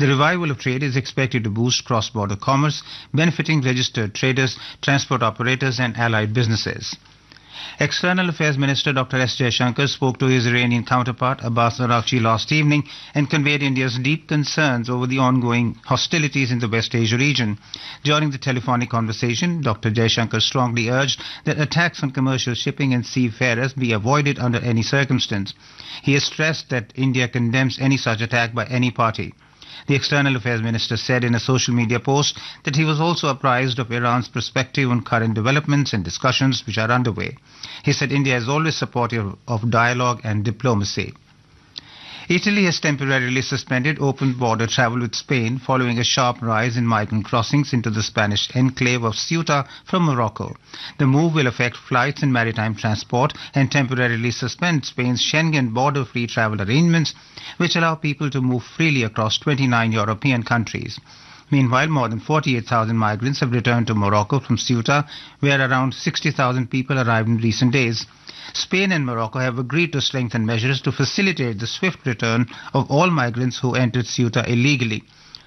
The revival of trade is expected to boost cross-border commerce, benefiting registered traders, transport operators and allied businesses. External Affairs Minister Dr. S. Jaishankar spoke to his Iranian counterpart Abbas Araghchi last evening and conveyed India's deep concerns over the ongoing hostilities in the West Asia region. During the telephonic conversation, Dr. Jaishankar strongly urged that attacks on commercial shipping and seafarers be avoided under any circumstance. He has stressed that India condemns any such attack by any party. The External Affairs Minister said in a social media post that he was also apprised of Iran's perspective on current developments and discussions which are underway. He said India is always supportive of dialogue and diplomacy. Italy has temporarily suspended open border travel with Spain following a sharp rise in migrant crossings into the Spanish enclave of Ceuta from Morocco. The move will affect flights and maritime transport and temporarily suspend Spain's Schengen border-free travel arrangements, which allow people to move freely across 29 European countries. Meanwhile, more than 48,000 migrants have returned to Morocco from Ceuta, where around 60,000 people arrived in recent days. Spain and Morocco have agreed to strengthen measures to facilitate the swift return of all migrants who entered Ceuta illegally.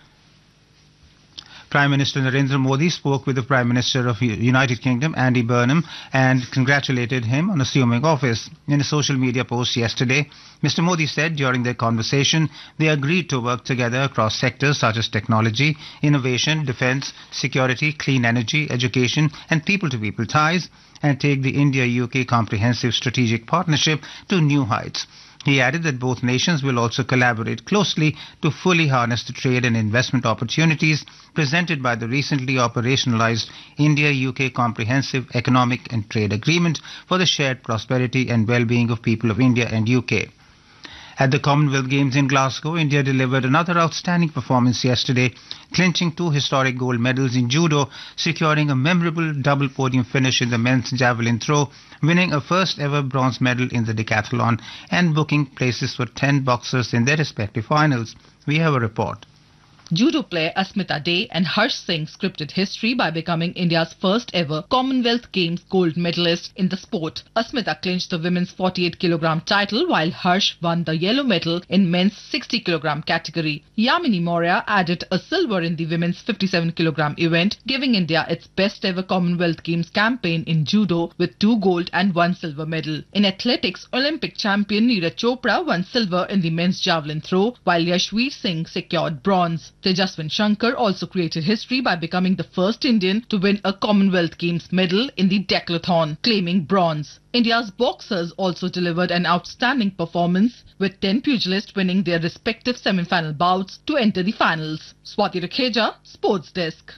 Prime Minister Narendra Modi spoke with the Prime Minister of United Kingdom, Andy Burnham, and congratulated him on assuming office. In a social media post yesterday, Mr. Modi said during their conversation they agreed to work together across sectors such as technology, innovation, defence, security, clean energy, education and people-to-people ties, and take the India-UK Comprehensive Strategic Partnership to new heights. He added that both nations will also collaborate closely to fully harness the trade and investment opportunities presented by the recently operationalized India-UK Comprehensive Economic and Trade Agreement for the shared prosperity and well-being of people of India and UK. At the Commonwealth Games in Glasgow, India delivered another outstanding performance yesterday, clinching 2 historic gold medals in judo, securing a memorable double podium finish in the men's javelin throw, winning a first-ever bronze medal in the decathlon, and booking places for 10 boxers in their respective finals. We have a report. Judo player Asmita Dey and Harsh Singh scripted history by becoming India's first ever Commonwealth Games gold medalist in the sport. Asmita clinched the women's 48 kg title while Harsh won the yellow medal in men's 60 kg category. Yamini Maurya added a silver in the women's 57 kg event, giving India its best ever Commonwealth Games campaign in judo with 2 gold and 1 silver medal. In athletics, Olympic champion Neeraj Chopra won silver in the men's javelin throw while Yashveer Singh secured bronze. Tejaswin Shankar also created history by becoming the first Indian to win a Commonwealth Games medal in the decathlon, claiming bronze. India's boxers also delivered an outstanding performance, with 10 pugilists winning their respective semi-final bouts to enter the finals. Swati Rakheja, Sports Desk.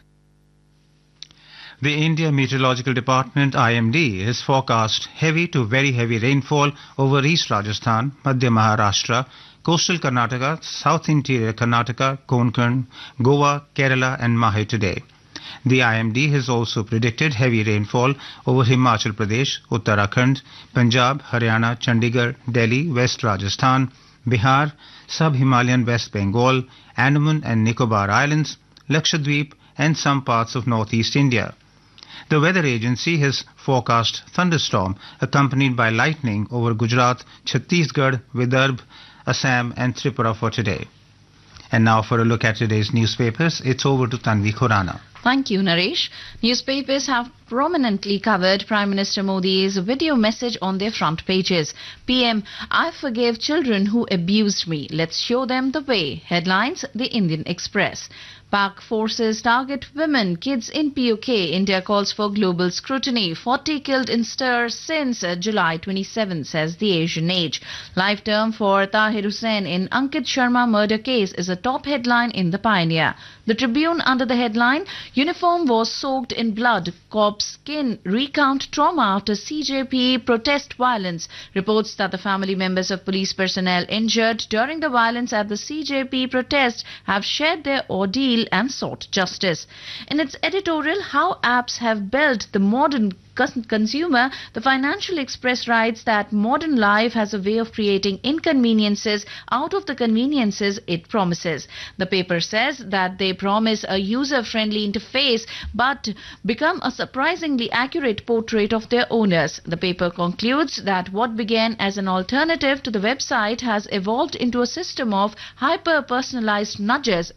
The India Meteorological Department IMD has forecast heavy to very heavy rainfall over East Rajasthan, Madhya Maharashtra, coastal Karnataka, south interior Karnataka, Konkan, Goa, Kerala and Mahe today. The IMD has also predicted heavy rainfall over Himachal Pradesh, Uttarakhand, Punjab, Haryana, Chandigarh, Delhi, West Rajasthan, Bihar, Sub-Himalayan West Bengal, Andaman and Nicobar Islands, Lakshadweep and some parts of northeast India. The weather agency has forecast thunderstorm accompanied by lightning over Gujarat, Chhattisgarh, Vidarbha, Assam and Tripura for today. And now for a look at today's newspapers, it's over to Tanvi Khurana. Thank you, Naresh. Newspapers have prominently covered Prime Minister Modi's video message on their front pages. PM, I forgave children who abused me. Let's show them the way. Headlines, The Indian Express. Pak forces target women, kids in POK. India calls for global scrutiny. 40 killed in stir since July 27, says the Asian Age. Life term for Tahir Hussain in Ankit Sharma murder case is a top headline in The Pioneer. The Tribune under the headline, Uniform was soaked in blood. Corpse skin recount trauma after CJP protest violence. Reports that the family members of police personnel injured during the violence at the CJP protest have shared their ordeal and sought justice. In its editorial, How Apps Have Built the Modern Consumer, the Financial Express writes that modern life has a way of creating inconveniences out of the conveniences it promises. The paper says that they promise a user-friendly interface but become a surprisingly accurate portrait of their owners. The paper concludes that what began as an alternative to the website has evolved into a system of hyper-personalized nudges